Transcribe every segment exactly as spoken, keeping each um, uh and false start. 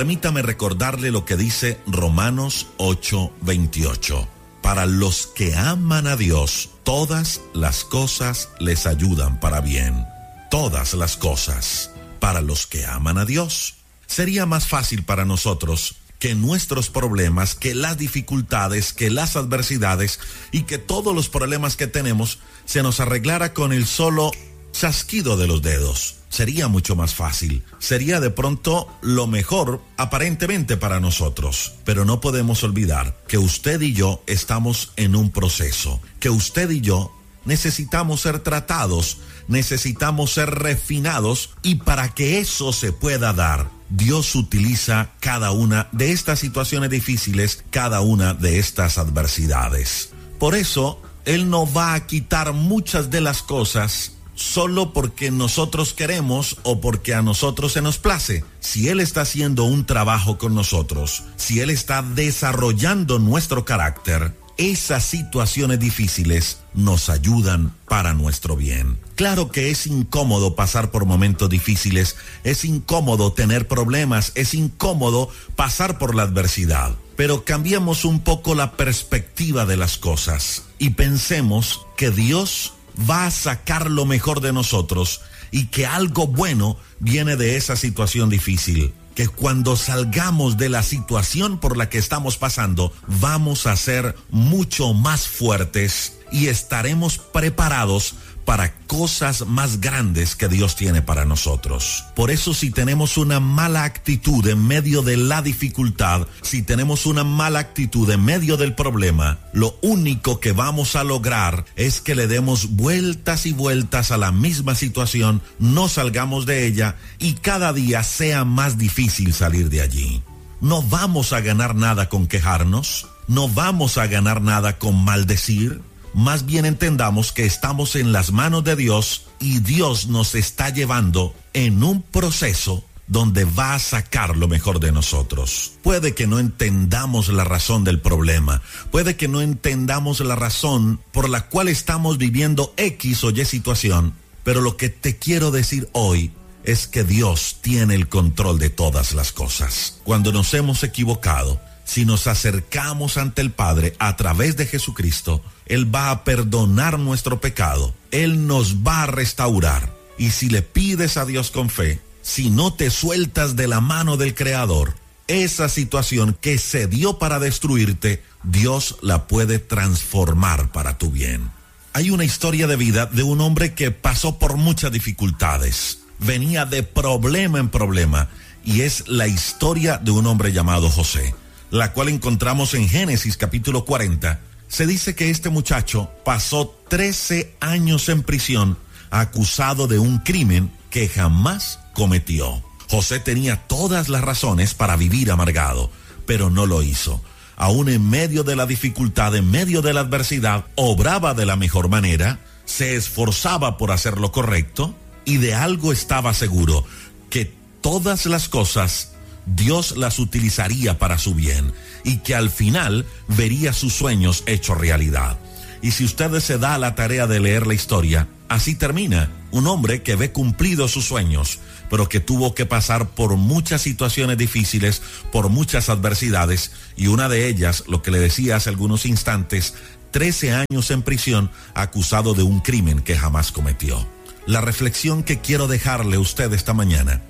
Permítame recordarle lo que dice Romanos ocho veintiocho. Para los que aman a Dios, todas las cosas les ayudan para bien. Todas las cosas. Para los que aman a Dios. Sería más fácil para nosotros que nuestros problemas, que las dificultades, que las adversidades y que todos los problemas que tenemos se nos arreglara con el solo chasquido de los dedos. Sería mucho más fácil. Sería de pronto lo mejor aparentemente para nosotros. Pero no podemos olvidar que usted y yo estamos en un proceso. Que usted y yo necesitamos ser tratados, necesitamos ser refinados, y para que eso se pueda dar, Dios utiliza cada una de estas situaciones difíciles, cada una de estas adversidades. Por eso, Él no va a quitar muchas de las cosas solo porque nosotros queremos o porque a nosotros se nos place. Si Él está haciendo un trabajo con nosotros, si Él está desarrollando nuestro carácter, esas situaciones difíciles nos ayudan para nuestro bien. Claro que es incómodo pasar por momentos difíciles, es incómodo tener problemas, es incómodo pasar por la adversidad. Pero cambiemos un poco la perspectiva de las cosas y pensemos que Dios va a sacar lo mejor de nosotros y que algo bueno viene de esa situación difícil. Que cuando salgamos de la situación por la que estamos pasando, vamos a ser mucho más fuertes y estaremos preparados para cosas más grandes que Dios tiene para nosotros. Por eso, si tenemos una mala actitud en medio de la dificultad, si tenemos una mala actitud en medio del problema, lo único que vamos a lograr es que le demos vueltas y vueltas a la misma situación, no salgamos de ella y cada día sea más difícil salir de allí. No vamos a ganar nada con quejarnos, no vamos a ganar nada con maldecir. Más bien entendamos que estamos en las manos de Dios y Dios nos está llevando en un proceso donde va a sacar lo mejor de nosotros. Puede que no entendamos la razón del problema, puede que no entendamos la razón por la cual estamos viviendo X o Y situación, pero lo que te quiero decir hoy es que Dios tiene el control de todas las cosas. Cuando nos hemos equivocado, si nos acercamos ante el Padre a través de Jesucristo, Él va a perdonar nuestro pecado, Él nos va a restaurar. Y si le pides a Dios con fe, si no te sueltas de la mano del Creador, esa situación que se dio para destruirte, Dios la puede transformar para tu bien. Hay una historia de vida de un hombre que pasó por muchas dificultades, venía de problema en problema, y es la historia de un hombre llamado José, la cual encontramos en Génesis capítulo cuarenta. Se dice que este muchacho pasó trece años en prisión acusado de un crimen que jamás cometió. José tenía todas las razones para vivir amargado, pero no lo hizo. Aún en medio de la dificultad, en medio de la adversidad, obraba de la mejor manera, se esforzaba por hacer lo correcto y de algo estaba seguro, que todas las cosas Dios las utilizaría para su bien y que al final vería sus sueños hechos realidad. Y si usted se da a la tarea de leer la historia, así termina. Un hombre que ve cumplidos sus sueños, pero que tuvo que pasar por muchas situaciones difíciles, por muchas adversidades, y una de ellas, lo que le decía hace algunos instantes, trece años en prisión acusado de un crimen que jamás cometió. La reflexión que quiero dejarle a usted esta mañana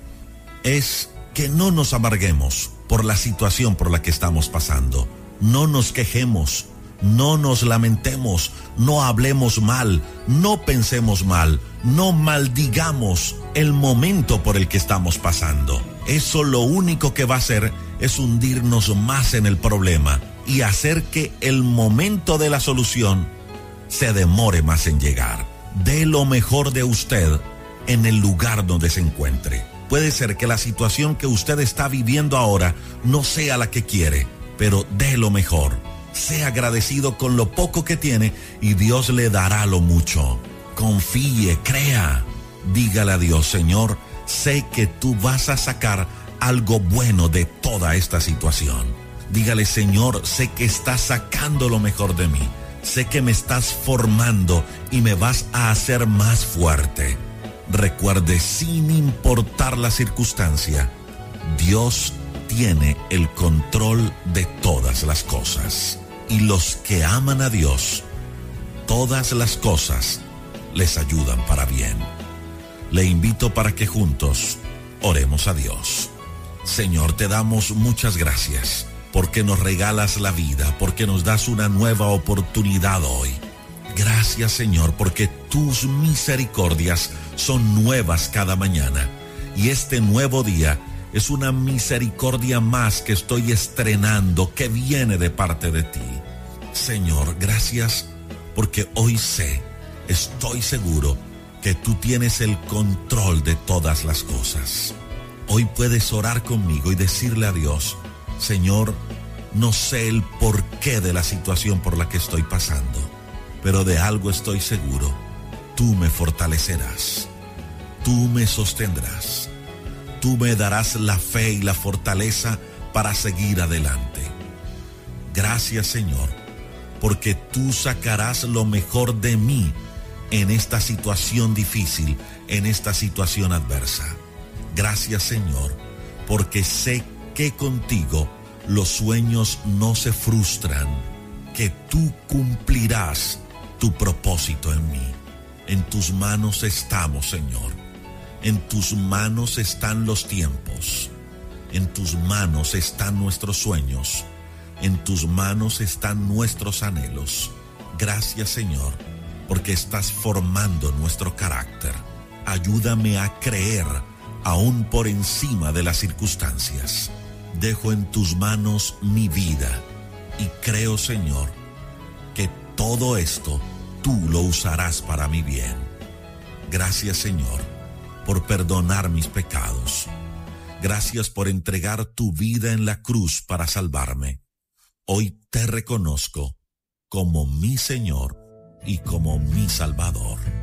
es que no nos amarguemos por la situación por la que estamos pasando. No nos quejemos, no nos lamentemos, no hablemos mal, no pensemos mal, no maldigamos el momento por el que estamos pasando. Eso lo único que va a hacer es hundirnos más en el problema y hacer que el momento de la solución se demore más en llegar. Dé lo mejor de usted en el lugar donde se encuentre. Puede ser que la situación que usted está viviendo ahora no sea la que quiere, pero dé lo mejor. Sea agradecido con lo poco que tiene y Dios le dará lo mucho. Confíe, crea. Dígale a Dios: Señor, sé que tú vas a sacar algo bueno de toda esta situación. Dígale: Señor, sé que estás sacando lo mejor de mí. Sé que me estás formando y me vas a hacer más fuerte. Recuerde, sin importar la circunstancia, Dios tiene el control de todas las cosas. Y los que aman a Dios, todas las cosas les ayudan para bien. Le invito para que juntos oremos a Dios. Señor, te damos muchas gracias porque nos regalas la vida, porque nos das una nueva oportunidad hoy. Gracias, Señor, porque tus misericordias son nuevas cada mañana. Y este nuevo día es una misericordia más que estoy estrenando, que viene de parte de ti. Señor, gracias porque hoy sé, estoy seguro que tú tienes el control de todas las cosas. Hoy puedes orar conmigo y decirle a Dios: Señor, no sé el porqué de la situación por la que estoy pasando, pero de algo estoy seguro: tú me fortalecerás, tú me sostendrás, tú me darás la fe y la fortaleza para seguir adelante. Gracias, Señor, porque tú sacarás lo mejor de mí en esta situación difícil, en esta situación adversa. Gracias, Señor, porque sé que contigo los sueños no se frustran, que tú cumplirás tu propósito en mí. En tus manos estamos, Señor. En tus manos están los tiempos. En tus manos están nuestros sueños. En tus manos están nuestros anhelos. Gracias, Señor, porque estás formando nuestro carácter. Ayúdame a creer aún por encima de las circunstancias. Dejo en tus manos mi vida y creo, Señor, que todo esto tú lo usarás para mi bien. Gracias, Señor, por perdonar mis pecados. Gracias por entregar tu vida en la cruz para salvarme. Hoy te reconozco como mi Señor y como mi Salvador.